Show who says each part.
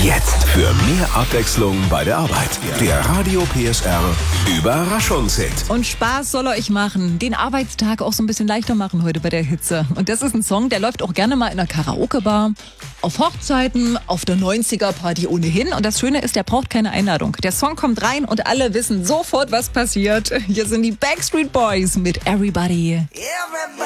Speaker 1: Jetzt für mehr Abwechslung bei der Arbeit. Der Radio PSR Überraschungshit.
Speaker 2: Und Spaß soll er euch machen. Den Arbeitstag auch so ein bisschen leichter machen heute bei der Hitze. Und das ist ein Song, der läuft auch gerne mal in einer Karaoke-Bar, auf Hochzeiten, auf der 90er-Party ohnehin. Und das Schöne ist, der braucht keine Einladung. Der Song kommt rein und alle wissen sofort, was passiert. Hier sind die Backstreet Boys mit Everybody.